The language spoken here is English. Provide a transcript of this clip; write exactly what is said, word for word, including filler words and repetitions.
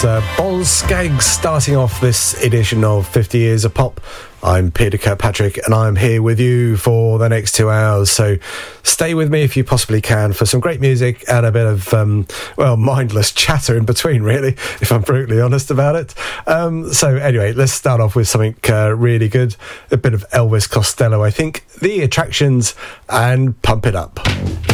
That's uh, Boz Scaggs starting off this edition of fifty Years of Pop. I'm Peter Kirkpatrick and I'm here with you for the next two hours. So stay with me if you possibly can for some great music and a bit of, um, well, mindless chatter in between, really, if I'm brutally honest about it. Um, so anyway, let's start off with something uh, really good. A bit of Elvis Costello, I think. The Attractions and Pump It Up.